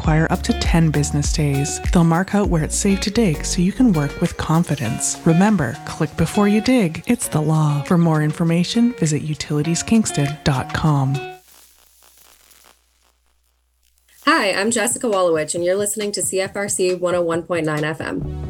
require up to 10 business days. They'll mark out where it's safe to dig so you can work with confidence. Remember, click before you dig. It's the law. For more information, visit utilitieskingston.com. Hi, I'm Jessica Wolowich, and you're listening to CFRC 101.9 FM.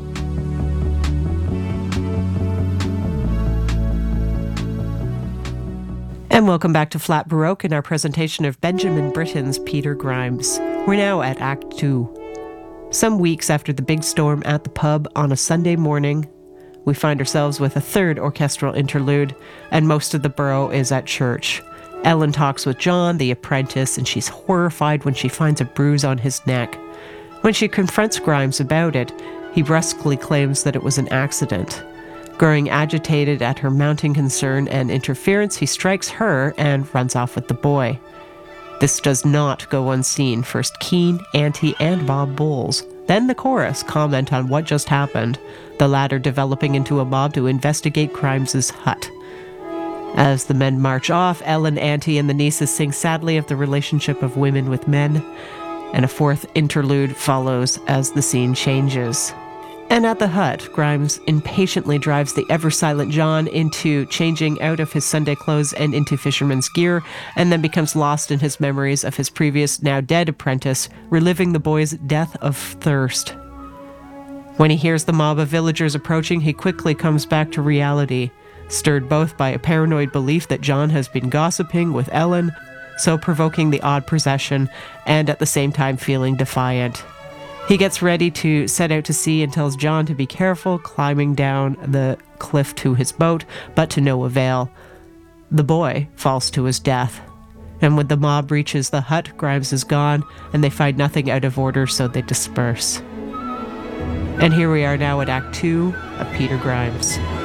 And welcome back to Flat Baroque in our presentation of Benjamin Britten's Peter Grimes. We're now at Act 2. Some weeks after the big storm at the pub on a Sunday morning, we find ourselves with a third orchestral interlude, and most of the borough is at church. Ellen talks with John, the apprentice, and she's horrified when she finds a bruise on his neck. When she confronts Grimes about it, he brusquely claims that it was an accident. Growing agitated at her mounting concern and interference, he strikes her and runs off with the boy. This does not go unseen. First Keane, Auntie, and Bob Bowles. Then the chorus comment on what just happened, the latter developing into a mob to investigate Grimes' hut. As the men march off, Ellen, Auntie, and the nieces sing sadly of the relationship of women with men, and a fourth interlude follows as the scene changes. And at the hut, Grimes impatiently drives the ever-silent John into changing out of his Sunday clothes and into fisherman's gear, and then becomes lost in his memories of his previous, now dead apprentice, reliving the boy's death of thirst. When he hears the mob of villagers approaching, he quickly comes back to reality, stirred both by a paranoid belief that John has been gossiping with Ellen, so provoking the odd procession, and at the same time feeling defiant. He gets ready to set out to sea and tells John to be careful, climbing down the cliff to his boat, but to no avail. The boy falls to his death. And when the mob reaches the hut, Grimes is gone, and they find nothing out of order, so they disperse. And here we are now at Act 2 of Peter Grimes.